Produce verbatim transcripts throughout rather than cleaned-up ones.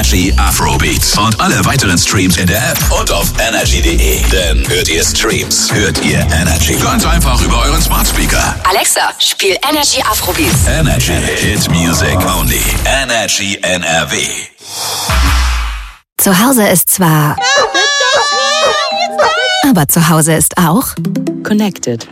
Energy Afrobeat. Und alle weiteren Streams in der App und auf energy punkt de. Denn hört ihr Streams, hört ihr Energy. Ganz einfach über euren Smart Speaker. Alexa, spiel Energy Afrobeats. Energy Hit Music Only. Energy N R W. Zu Hause ist zwar... Aber zu Hause ist auch... Connected.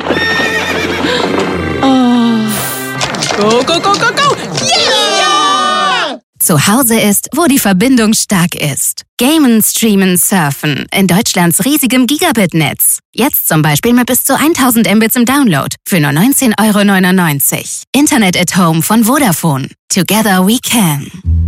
Oh. Go, go, go, go, go! Yeah! Zu Hause ist, wo die Verbindung stark ist. Gamen, streamen, surfen. In Deutschlands riesigem Gigabit-Netz. Jetzt zum Beispiel mit bis zu tausend Mbits im Download. Für nur neunzehn Euro neunundneunzig. Internet at Home von Vodafone. Together we can.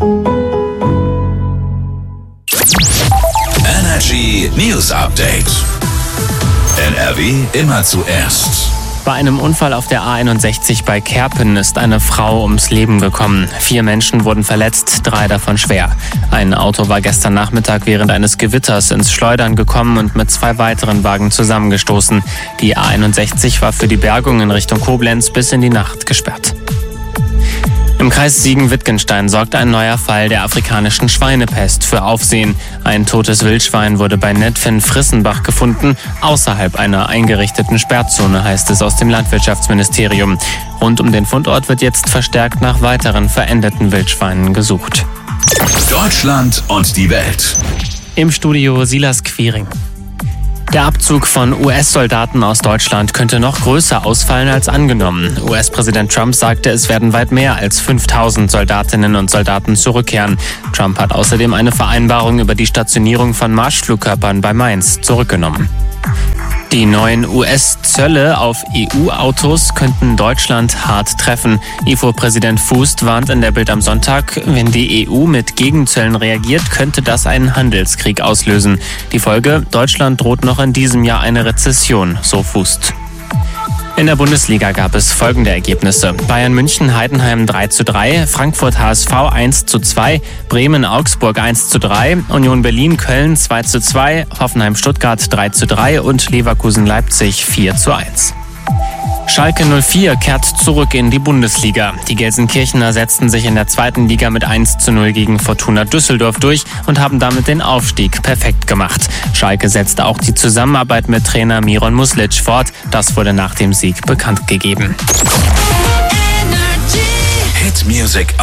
Energy News Update. N R W immer zuerst. Bei einem Unfall auf der A einundsechzig bei Kerpen ist eine Frau ums Leben gekommen. Vier Menschen wurden verletzt, drei davon schwer. Ein Auto war gestern Nachmittag während eines Gewitters ins Schleudern gekommen und mit zwei weiteren Wagen zusammengestoßen. Die A einundsechzig war für die Bergung in Richtung Koblenz bis in die Nacht gesperrt. Im Kreis Siegen-Wittgenstein sorgt ein neuer Fall der afrikanischen Schweinepest für Aufsehen. Ein totes Wildschwein wurde bei Netphen-Frissenbach gefunden, außerhalb einer eingerichteten Sperrzone, heißt es aus dem Landwirtschaftsministerium. Rund um den Fundort wird jetzt verstärkt nach weiteren verendeten Wildschweinen gesucht. Deutschland und die Welt. Im Studio Silas Quiring. Der Abzug von U S-Soldaten aus Deutschland könnte noch größer ausfallen als angenommen. U S-Präsident Trump sagte, es werden weit mehr als fünftausend Soldatinnen und Soldaten zurückkehren. Trump hat außerdem eine Vereinbarung über die Stationierung von Marschflugkörpern bei Mainz zurückgenommen. Die neuen U S-Zölle auf E U-Autos könnten Deutschland hart treffen. I F O-Präsident Fußt warnt in der Bild am Sonntag, wenn die E U mit Gegenzöllen reagiert, könnte das einen Handelskrieg auslösen. Die Folge: Deutschland droht noch in diesem Jahr eine Rezession, so Fußt. In der Bundesliga gab es folgende Ergebnisse. Bayern München Heidenheim drei zu drei, Frankfurt H S V eins zu zwei, Bremen Augsburg eins zu drei, Union Berlin Köln zwei zu zwei, Hoffenheim Stuttgart drei zu drei und Leverkusen Leipzig vier zu eins. Schalke null vier kehrt zurück in die Bundesliga. Die Gelsenkirchener setzten sich in der zweiten Liga mit eins zu null gegen Fortuna Düsseldorf durch und haben damit den Aufstieg perfekt gemacht. Schalke setzte auch die Zusammenarbeit mit Trainer Miron Muslic fort. Das wurde nach dem Sieg bekannt gegeben. Hit Music